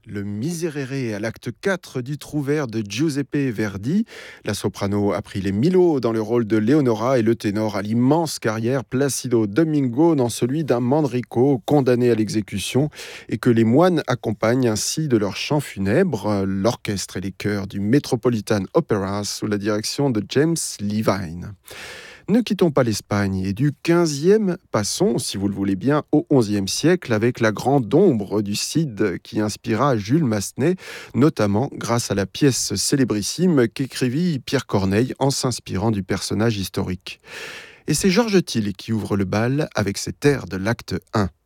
Le Miserere à l'acte 4 du Trouvère de Giuseppe Verdi. La soprano a pris les Milo dans le rôle de Leonora et le ténor a l'immense carrière Placido Domingo dans celui d'un Manrico condamné à l'exécution et que les moines accompagnent ainsi de leur chant funèbre. L'orchestre et les chœurs du Metropolitan Opera sous la direction de James Levine. Ne quittons pas l'Espagne et du 15e, passons, si vous le voulez bien, au 11e siècle avec la grande ombre du Cid qui inspira Jules Massenet, notamment grâce à la pièce célébrissime qu'écrivit Pierre Corneille en s'inspirant du personnage historique. Et c'est Georges Thill qui ouvre le bal avec cet air de l'acte 1.